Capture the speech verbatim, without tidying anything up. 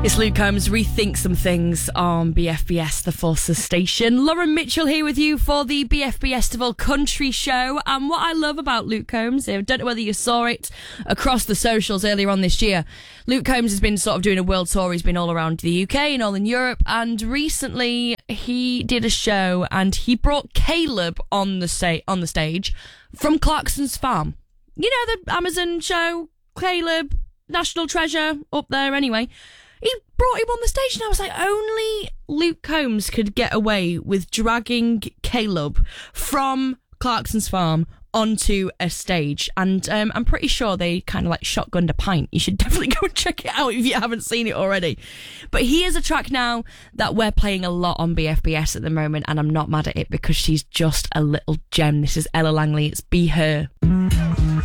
It's Luke Combs, Rethink Some Things on B F B S, the Forces station. Lauren Mitchell here with you for the B F B Festival Country Show. And what I love about Luke Combs, I don't know whether you saw it across the socials earlier on this year, Luke Combs has been sort of doing a world tour. He's been all around the U K and all in Europe. And recently he did a show and he brought Caleb on the, sta- on the stage from Clarkson's Farm. You know, the Amazon show, Caleb, National Treasure, up there anyway. He brought him on the stage and I was like, only Luke Combs could get away with dragging Caleb from Clarkson's Farm onto a stage. And um, I'm pretty sure they kind of like shotgunned a pint. You should definitely go and check it out if you haven't seen it already. But here's a track now that we're playing a lot on B F B S at the moment, and I'm not mad at it because she's just a little gem. This is Ella Langley. It's Be Her.